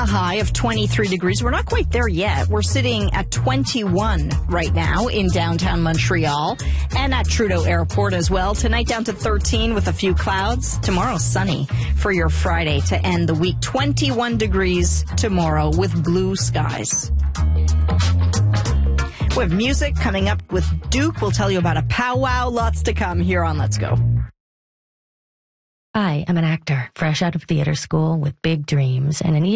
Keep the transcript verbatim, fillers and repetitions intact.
a high of twenty-three degrees. We're not quite there yet. We're sitting at twenty-one right now in downtown Montreal and at Trudeau Airport as well. Tonight down to thirteen with a few clouds. Tomorrow sunny for your Friday to end the week. twenty-one degrees tomorrow with blue skies. We have music coming up with Duke. We'll tell you about a powwow. Lots to come here on Let's Go. I am an actor, fresh out of theater school with big dreams and an